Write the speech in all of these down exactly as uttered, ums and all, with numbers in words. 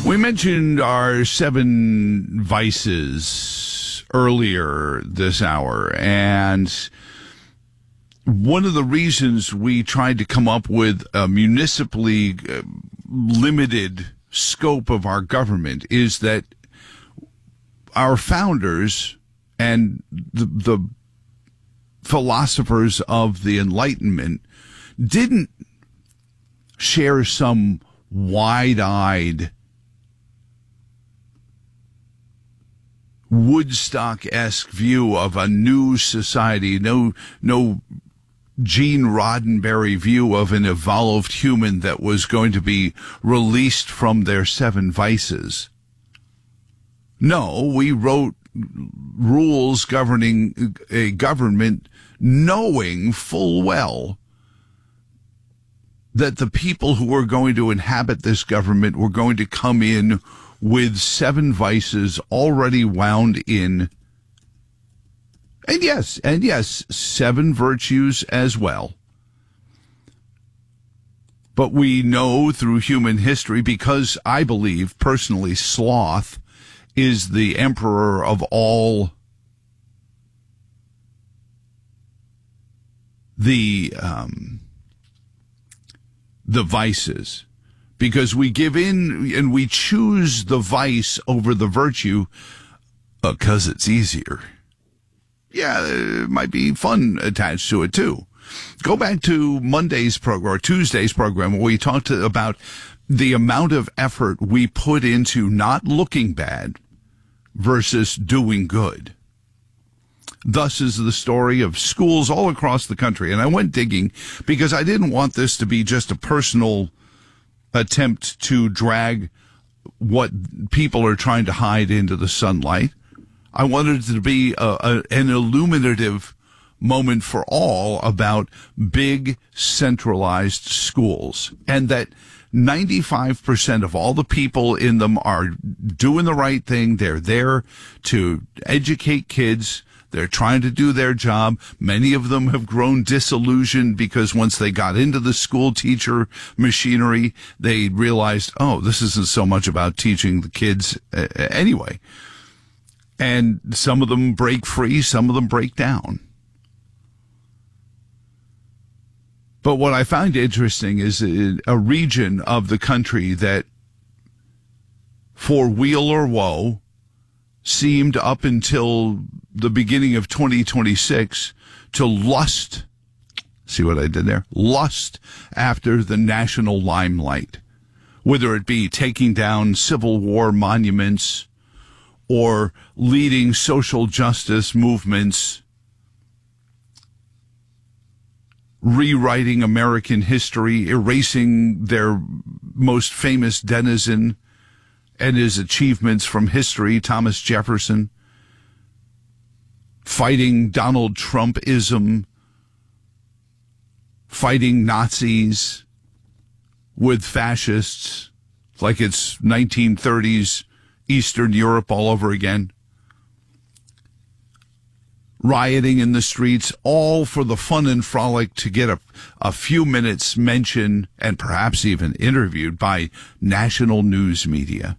We mentioned our seven vices earlier this hour, and one of the reasons we tried to come up with a municipally uh, limited scope of our government is that our founders and the, the philosophers of the Enlightenment didn't share some wide-eyed Woodstock-esque view of a new society, no, no Gene Roddenberry view of an evolved human that was going to be released from their seven vices. No, we wrote rules governing a government knowing full well that the people who were going to inhabit this government were going to come in with seven vices already wound in. And yes, and yes, seven virtues as well. But we know through human history, because I believe personally sloth is the emperor of all the um, the vices, because we give in and we choose the vice over the virtue because uh, it's easier. Yeah, it might be fun attached to it too. Go back to Monday's program or Tuesday's program where we talked about the amount of effort we put into not looking bad versus doing good. Thus is the story of schools all across the country. And I went digging because I didn't want this to be just a personal attempt to drag what people are trying to hide into the sunlight. I wanted it to be a, a, an illuminative moment for all about big centralized schools, and that ninety-five percent of all the people in them are doing the right thing. They're there to educate kids. They're trying to do their job. Many of them have grown disillusioned because once they got into the school teacher machinery, they realized, oh, this isn't so much about teaching the kids uh, anyway. And some of them break free, some of them break down. But what I find interesting is a region of the country that, for weal or woe, seemed up until the beginning of twenty twenty-six to lust, see what I did there? Lust after the national limelight, whether it be taking down Civil War monuments or leading social justice movements, rewriting American history, erasing their most famous denizen and his achievements from history, Thomas Jefferson, fighting Donald Trumpism, fighting Nazis with fascists like it's nineteen thirties Eastern Europe all over again, rioting in the streets, all for the fun and frolic to get a, a few minutes mentioned and perhaps even interviewed by national news media.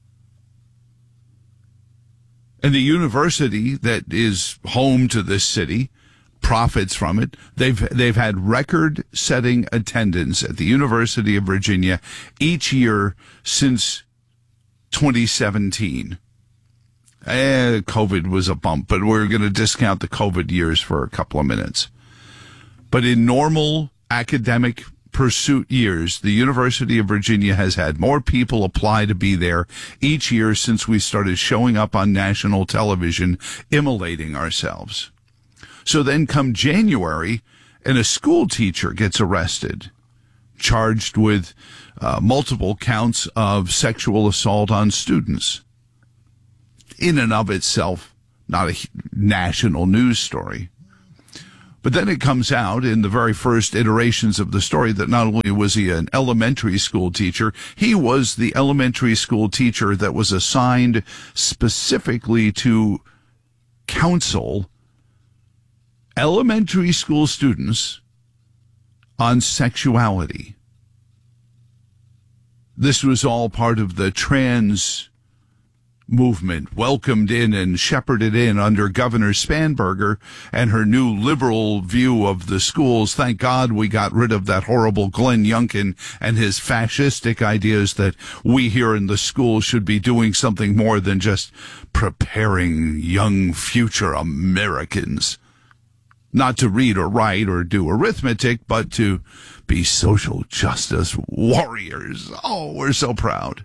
And the university that is home to this city profits from it. They've they've had record-setting attendance at the University of Virginia each year since twenty seventeen. Eh, COVID was a bump, but we're going to discount the COVID years for a couple of minutes. But in normal academic pursuit years, the University of Virginia has had more people apply to be there each year since we started showing up on national television, immolating ourselves. So then come January, and a school teacher gets arrested, charged with uh, multiple counts of sexual assault on students. In and of itself, not a national news story. But then it comes out in the very first iterations of the story that not only was he an elementary school teacher, he was the elementary school teacher that was assigned specifically to counsel elementary school students on sexuality. This was all part of the trans movement, welcomed in and shepherded in under Governor Spanberger and her new liberal view of the schools. Thank God we got rid of that horrible Glenn Youngkin and his fascistic ideas that we here in the schools should be doing something more than just preparing young future Americans. Not to read or write or do arithmetic, but to be social justice warriors. Oh, we're so proud.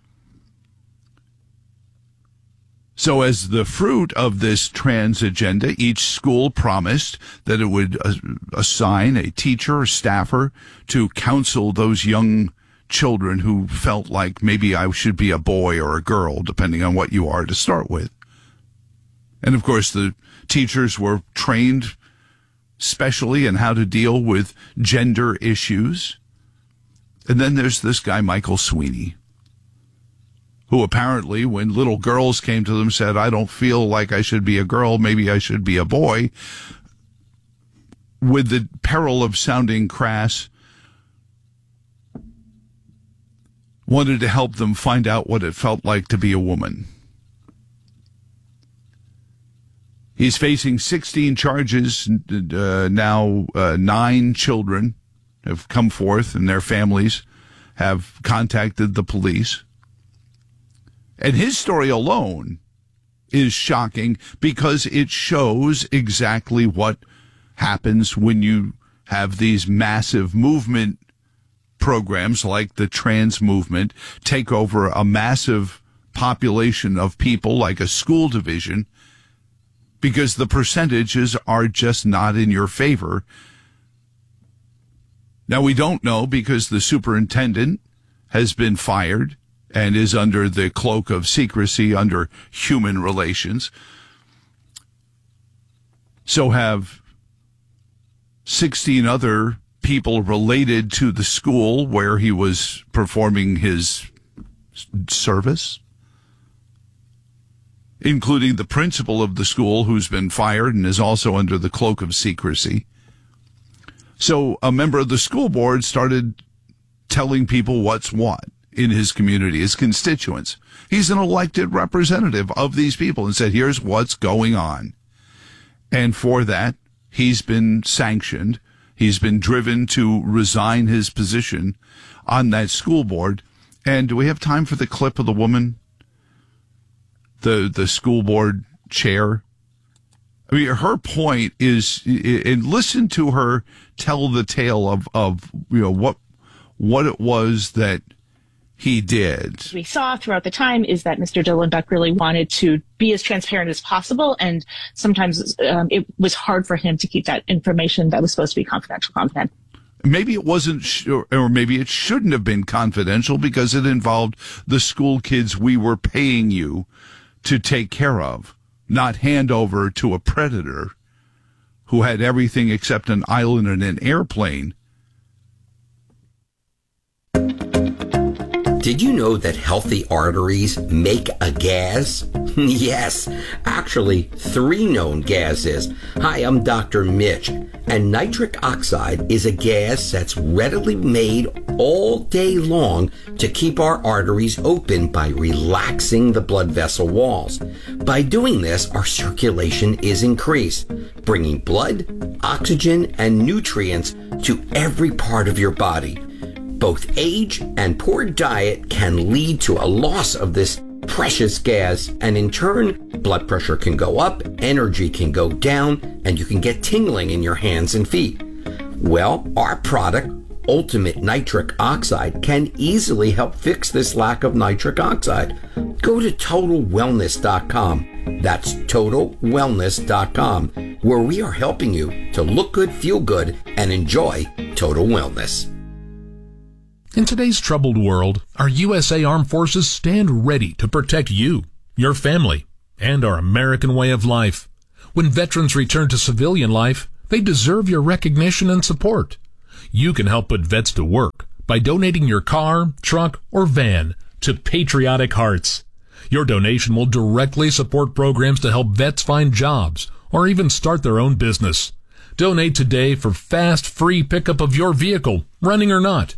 So as the fruit of this trans agenda, each school promised that it would uh, assign a teacher or staffer to counsel those young children who felt like maybe I should be a boy or a girl, depending on what you are to start with. And of course, the teachers were trained specially in how to deal with gender issues. And then there's this guy, Michael Sweeney, who apparently, when little girls came to them, said, I don't feel like I should be a girl, maybe I should be a boy, with the peril of sounding crass, wanted to help them find out what it felt like to be a woman. He's facing sixteen charges. Uh, now uh, nine children have come forth and their families have contacted the police. And his story alone is shocking because it shows exactly what happens when you have these massive movement programs like the trans movement take over a massive population of people like a school division, because the percentages are just not in your favor. Now, we don't know because the superintendent has been fired and is under the cloak of secrecy under human relations. So have sixteen other people related to the school where he was performing his service, including the principal of the school, who's been fired and is also under the cloak of secrecy. So a member of the school board started telling people what's what in his community, his constituents. He's an elected representative of these people and said, here's what's going on. And for that, he's been sanctioned. He's been driven to resign his position on that school board. And do we have time for the clip of the woman, the the school board chair? I mean, her point is, and listen to her tell the tale of, of you know, what what it was that he did. We saw throughout the time is that Mister Dylan Beck really wanted to be as transparent as possible, and sometimes um, it was hard for him to keep that information that was supposed to be confidential confidential. Maybe it wasn't, sh- or maybe it shouldn't have been confidential because it involved the school kids we were paying you to take care of, not hand over to a predator who had everything except an island and an airplane. Did you know that healthy arteries make a gas? Yes, actually, three known gases. Hi, I'm Doctor Mitch, and nitric oxide is a gas that's readily made all day long to keep our arteries open by relaxing the blood vessel walls. By doing this, our circulation is increased, bringing blood, oxygen, and nutrients to every part of your body. Both age and poor diet can lead to a loss of this precious gas, and in turn, blood pressure can go up, energy can go down, and you can get tingling in your hands and feet. Well, our product, Ultimate Nitric Oxide, can easily help fix this lack of nitric oxide. Go to total wellness dot com. That's total wellness dot com, where we are helping you to look good, feel good, and enjoy total wellness. In today's troubled world, our U S A Armed Forces stand ready to protect you, your family, and our American way of life. When veterans return to civilian life, they deserve your recognition and support. You can help put vets to work by donating your car, truck, or van to Patriotic Hearts. Your donation will directly support programs to help vets find jobs or even start their own business. Donate today for fast, free pickup of your vehicle, running or not.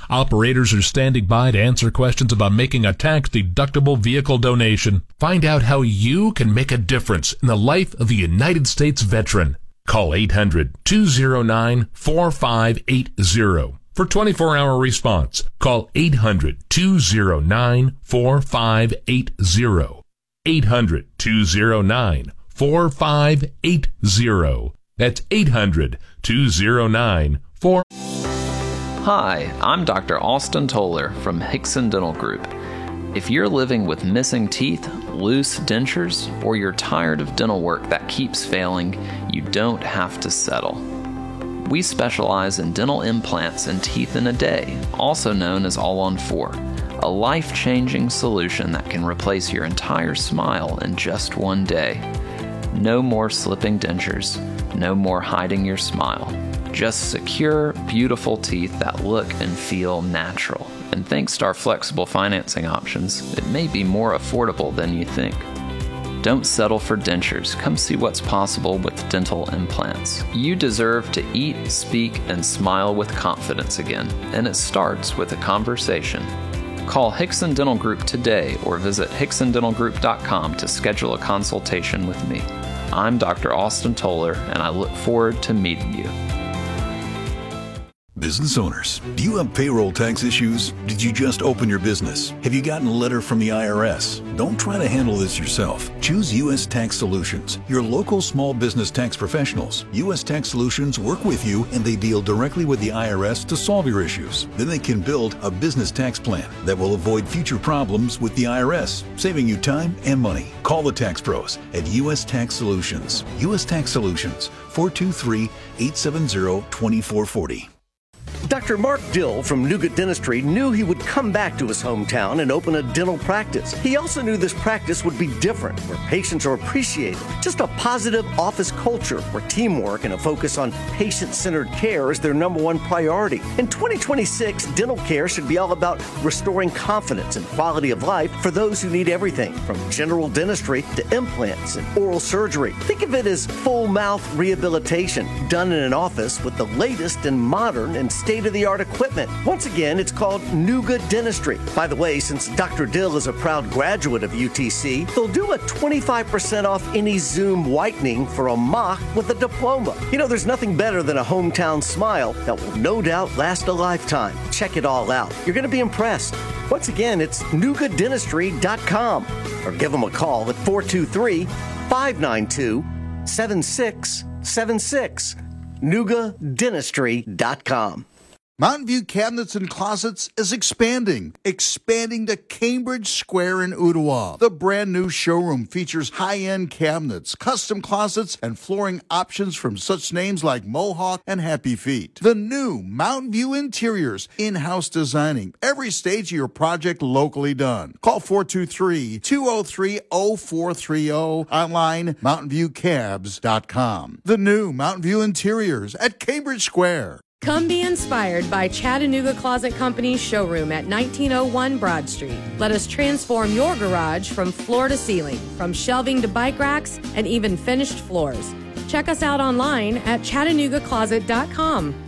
Operators are standing by to answer questions about making a tax-deductible vehicle donation. Find out how you can make a difference in the life of a United States veteran. Call eight hundred, two oh nine, four five eight oh for twenty-four hour response. Call eight hundred, two oh nine, four five eight oh. eight hundred, two oh nine, four five eight oh. That's eight hundred, two oh nine, four five eight oh. Hi, I'm Doctor Austin Toller from Hickson Dental Group. If you're living with missing teeth, loose dentures, or you're tired of dental work that keeps failing, you don't have to settle. We specialize in dental implants and teeth in a day, also known as All on Four, a life-changing solution that can replace your entire smile in just one day. No more slipping dentures, no more hiding your smile. Just secure, beautiful teeth that look and feel natural. And thanks to our flexible financing options, it may be more affordable than you think. Don't settle for dentures. Come see what's possible with dental implants. You deserve to eat, speak, and smile with confidence again, and it starts with a conversation. Call Hickson Dental Group today or visit hickson dental group dot com to schedule a consultation with me. I'm Doctor Austin Toller, and I look forward to meeting you. Business owners, do you have payroll tax issues? Did you just open your business? Have you gotten a letter from the I R S? Don't try to handle this yourself. Choose U S Tax Solutions, your local small business tax professionals. U S Tax Solutions work with you and they deal directly with the I R S to solve your issues. Then they can build a business tax plan that will avoid future problems with the I R S, saving you time and money. Call the tax pros at U S Tax Solutions. U S Tax Solutions, four two three, eight seven zero, two four four zero. Doctor Mark Dill from Nuga Dentistry knew he would come back to his hometown and open a dental practice. He also knew this practice would be different, where patients are appreciated. Just a positive office culture where teamwork and a focus on patient-centered care is their number one priority. In twenty twenty-six, dental care should be all about restoring confidence and quality of life for those who need everything from general dentistry to implants and oral surgery. Think of it as full mouth rehabilitation done in an office with the latest and modern and state-of-the-art equipment. Once again, it's called Nuga Dentistry. By the way, since Doctor Dill is a proud graduate of U T C, they'll do a twenty-five percent off any Zoom whitening for a mock with a diploma. You know, there's nothing better than a hometown smile that will no doubt last a lifetime. Check it all out. You're going to be impressed. Once again, it's nuga dentistry dot com or give them a call at four two three, five nine two, seven six seven six. nuga dentistry dot com. Mountain View Cabinets and Closets is expanding, expanding to Cambridge Square in Ottawa. The brand new showroom features high-end cabinets, custom closets, and flooring options from such names like Mohawk and Happy Feet. The new Mountain View Interiors, in-house designing, every stage of your project locally done. Call four two three, two oh three, oh four three oh, online mountain view cabs dot com. The new Mountain View Interiors at Cambridge Square. Come be inspired by Chattanooga Closet Company's showroom at nineteen oh one Broad Street. Let us transform your garage from floor to ceiling, from shelving to bike racks, and even finished floors. Check us out online at chattanooga closet dot com.